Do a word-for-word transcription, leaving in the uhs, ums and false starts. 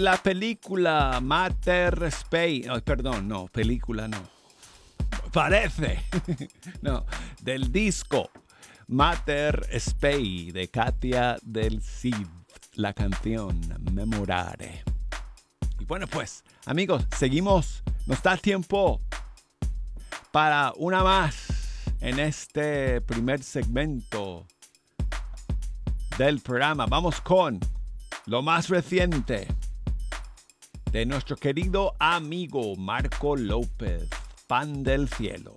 la película Mater Spei, oh, perdón, no, película no, parece, no, del disco Mater Spei de Katia del Cid, la canción Memorare. Y bueno, pues, amigos, seguimos, nos da tiempo para una más en este primer segmento del programa. Vamos con lo más reciente de nuestro querido amigo Marco López, Pan del Cielo.